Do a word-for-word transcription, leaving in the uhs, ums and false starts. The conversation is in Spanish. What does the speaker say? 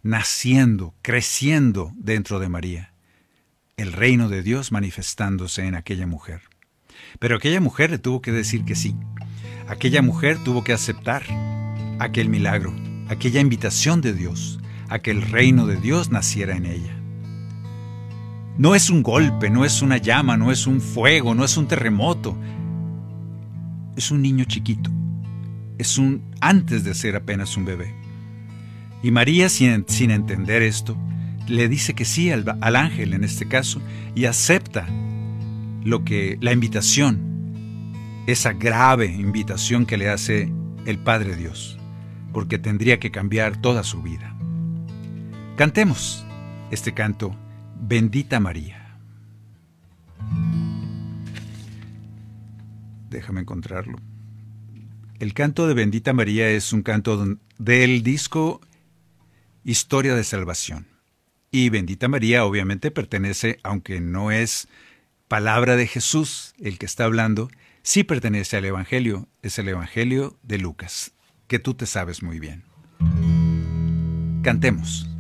naciendo, creciendo dentro de María. El reino de Dios manifestándose en aquella mujer. Pero aquella mujer le tuvo que decir que sí. Aquella mujer tuvo que aceptar aquel milagro, aquella invitación de Dios, a que el reino de Dios naciera en ella. No es un golpe, no es una llama, no es un fuego, no es un terremoto. Es un niño chiquito. Es un antes de ser apenas un bebé. Y María, sin, sin entender esto, le dice que sí al, al ángel en este caso y acepta lo que la invitación, esa grave invitación que le hace el Padre Dios, porque tendría que cambiar toda su vida. Cantemos este canto, Bendita María. Déjame encontrarlo. El canto de Bendita María es un canto del disco Historia de Salvación. Y Bendita María obviamente pertenece, aunque no es palabra de Jesús el que está hablando, sí pertenece al Evangelio, es el Evangelio de Lucas, que tú te sabes muy bien. Cantemos.